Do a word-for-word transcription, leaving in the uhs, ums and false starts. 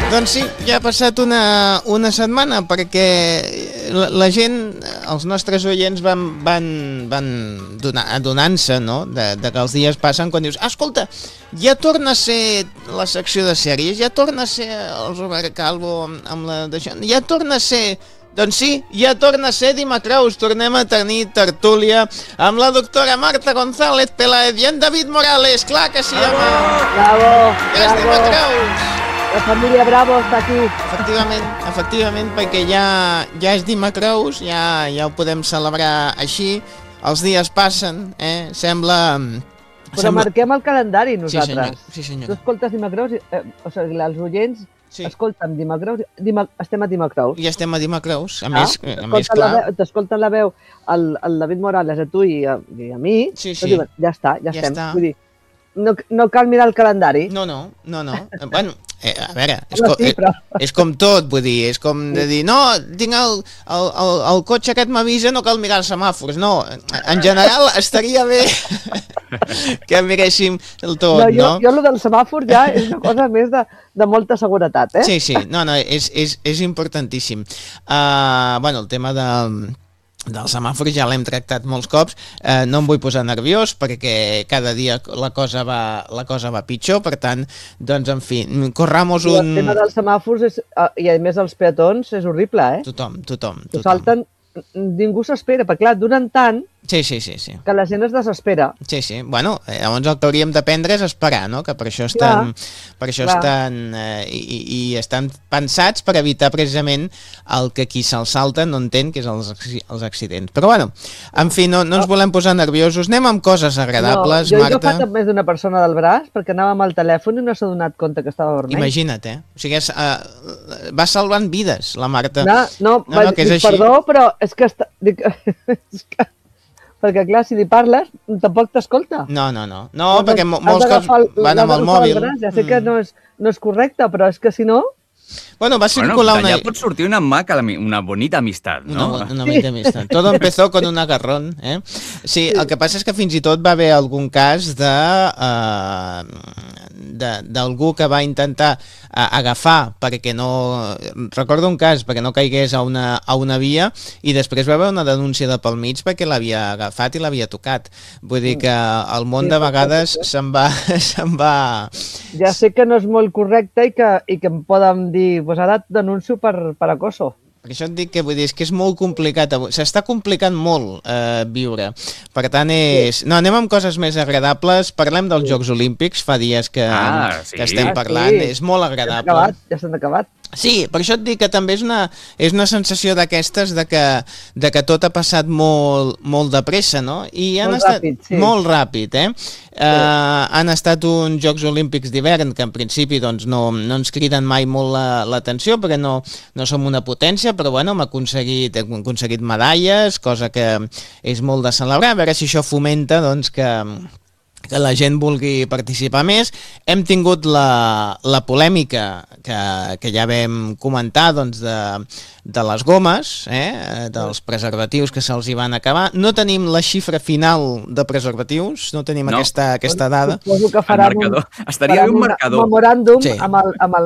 Doncs sí, ja ha passat una, una setmana perquè la, la gent, els nostres oients van, van, van donar, adonant-se, no?, de, de que els dies passen quan dius, ah, escolta, ja torna a ser la secció de sèries, ja torna a ser el Robert Calvo amb, amb la d'això, ja torna a ser... Doncs sí, ja torna a ser Dimacraus, tornem a tenir tertúlia amb la doctora Marta González Peláez i en David Morales, clar que sí, home! Bravo, ja és Dimacraus! La família Bravo està aquí. Efectivament, efectivament, perquè ja, ja és Dimacraus, ja, ja ho podem celebrar així, els dies passen, eh? Sembla... Però sembla... marquem el calendari nosaltres. Sí, senyor. Sí, senyor. Tu escoltes Dimacraus, eh, o sigui, els oients sí. Escolten Dimacraus, Dima, estem a Dimacraus. I estem a Dimacraus, a ah, més, a més clar. T'escolten la veu el, el David Morales, a tu i a, i a mi, sí, sí. Diuen, ja està, ja, ja estem. Està. Vull dir, no, no cal mirar el calendari. No, no, no, no. Bueno, eh, a veure, és, no, com, sí, però... és, és com tot, vull dir, és com de dir, no, tinc el, el, el, el cotxe aquest m'avisa, no cal mirar els semàfors, no, en general estaria bé que miréssim el tot, no? Jo, no? jo, jo lo del semàfor ja és una cosa més de, de molta seguretat, eh? Sí, sí, no, no, és, és, és importantíssim. Uh, bueno, el tema de... del semàfor ja l'hem tractat molts cops, eh, no em vull posar nerviós perquè cada dia la cosa va, la cosa va pitjor, per tant, doncs, en fi, corramos un... El tema dels semàfors és, i a més els peatons és horrible, eh? Tothom, tothom. tothom. Salten, ningú s'espera, perquè clar, duren tant sí, sí, sí, sí. que la gent es desespera. Sí, sí, bueno, eh, llavors el que hauríem d'aprendre és esperar, no?, que per això estan, clar, per això clar. estan eh, i, i estan pensats per evitar precisament el que qui se'l salta no entén, que és els, els accidents. Però bueno, en fi, no, no ens volem posar nerviosos, anem amb coses agradables, no, jo, Marta. Jo he agafat més d'una persona del braç perquè anava amb el telèfon i no s'ha donat compte que estava vermell. Imagina't, eh? O sigui, és, uh, va salvant vides, la Marta. No, no, no, no que és així. Perdó, però és que... Està, dic, és que perquè, clar, si li parles, tampoc t'escolta. No, no, no. No, no perquè molts cops van amb el mòbil. El ja sé mm. que no és, no és correcte, però és que si no... Bueno, va circular bueno, una... Ja pot sortir una maca, una bonita amistat, no? Una, una bonita amistat. Todo empezó con un agarrón, eh? Sí, el que passa és que fins i tot va haver algun cas de... Uh, d'algú que va intentar uh, agafar perquè no... Recordo un cas, perquè no caigués a una, a una via i després va haver una denúncia de pel mig perquè l'havia agafat i l'havia tocat. Vull dir que el món de vegades se'n va... se'n va... Ja sé que no és molt correcte i que, i que em poden dir pues ara et denuncio per, per acoso. Per això et dic que, vull dir, és que és molt complicat, s'està complicant molt eh, viure, per tant és... No, anem amb coses més agradables, parlem dels sí. Jocs Olímpics, fa dies que, ah, sí. que estem ah, parlant, sí. és molt agradable. Ja s'han acabat, ja s'han acabat. Sí, per això et dic que també és una, és una sensació d'aquestes de que, de que tot ha passat molt, molt de pressa, no? I han molt estat ràpid, sí. molt ràpid, eh? Sí. Uh, han estat uns Jocs Olímpics d'hivern que en principi doncs, no, no ens criden mai molt l'atenció la, perquè no, no som una potència, però bueno, hem aconseguit, hem aconseguit medalles, cosa que és molt de celebrar, a veure si això fomenta doncs, que... que la gent vulgui participar més. Hem tingut la, la polèmica que, que ja vam comentar doncs, de, de les gomes, eh, dels preservatius que se'ls hi van acabar. No tenim la xifra final de preservatius, no tenim no. aquesta, aquesta dada. Suposo que farà un, estaria un marcador. memoràndum sí. amb, el, amb el